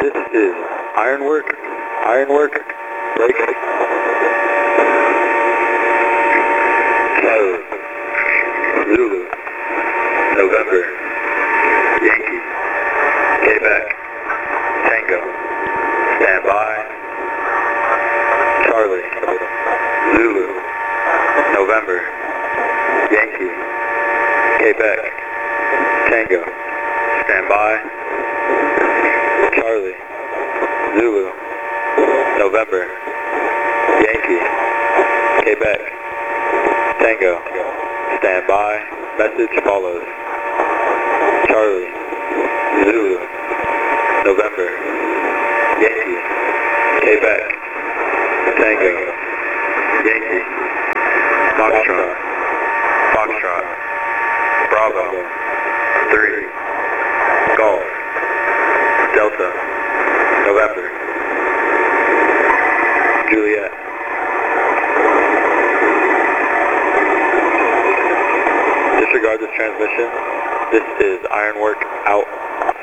This is Ironwork, break. Charlie, Zulu, November, Yankee, Quebec, Tango, stand by. Charlie, Zulu, November, Yankee, Quebec, Tango, stand by. Charlie, Zulu, November, Yankee, Quebec, Tango, stand by. Message follows. Charlie, Zulu, November, Yankee, Quebec, Tango, Yankee, Foxtrot, Bravo, 3, Golf, Delta, November, Juliet. Disregard this transmission. This is Ironwork out.